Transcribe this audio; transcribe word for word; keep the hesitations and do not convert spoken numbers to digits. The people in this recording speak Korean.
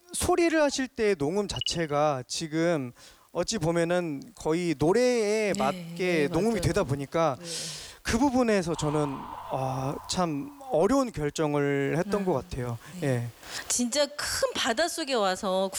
소리를 하실 때 녹음 자체가 지금 어찌 보면은 거의 노래에 네, 맞게 네, 녹음이 맞아요. 되다 보니까 네. 그 부분에서 저는 아, 참 어려운 결정을 했던 음, 것 같아요. 네. 예. 진짜 큰 바다 속에 와서